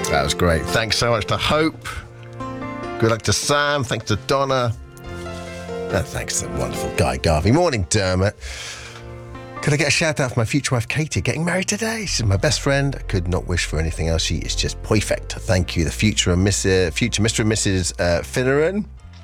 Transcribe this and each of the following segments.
That was great. Thanks so much to Hope. Good luck to Sam. Thanks to Donna. And thanks to the wonderful Guy Garvey. Morning, Dermot. Could I get a shout out for my future wife, Katie, getting married today? She's my best friend. I could not wish for anything else. She is just perfect. Thank you. The future Mr. and Mrs. Finneran.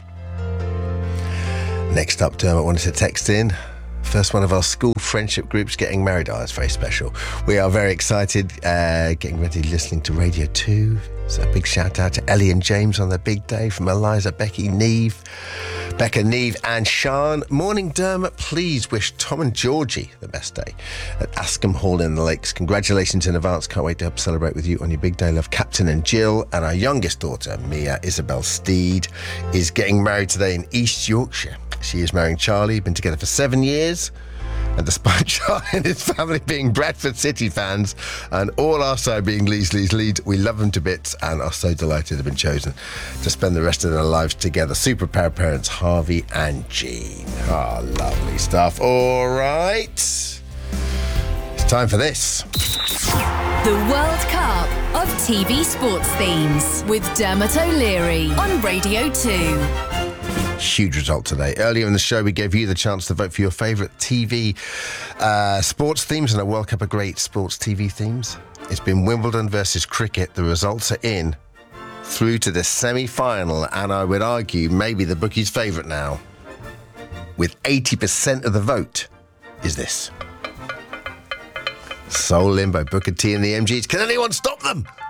Next up, Dermot wanted to text in. First one of our school friendship groups getting married. Oh, it's very special. We are very excited, getting ready, listening to Radio 2. So a big shout out to Ellie and James on their big day, from Eliza, Becca, Neve, and Sean. Morning, Dermot. Please wish Tom and Georgie the best day at Ascombe Hall in the Lakes. Congratulations in advance. Can't wait to help celebrate with you on your big day. Love, Captain and Jill. And our youngest daughter, Mia Isabel Steed, is getting married today in East Yorkshire. She is marrying Charlie, been together for 7 years. And despite Charlie and his family being Bradford City fans and all our side being Leeds, we love them to bits and are so delighted they've been chosen to spend the rest of their lives together. Super proud parents, Harvey and Jean. Ah, lovely stuff. All right. It's time for this. The World Cup of TV sports themes with Dermot O'Leary on Radio 2. Huge result today. Earlier in the show, we gave you the chance to vote for your favourite TV sports themes, and a World Cup of great sports TV themes. It's been Wimbledon versus cricket. The results are in through to the semi-final, and I would argue maybe the bookie's favourite now, with 80% of the vote, is this. Soul Limbo, Booker T and the MGs. Can anyone stop them?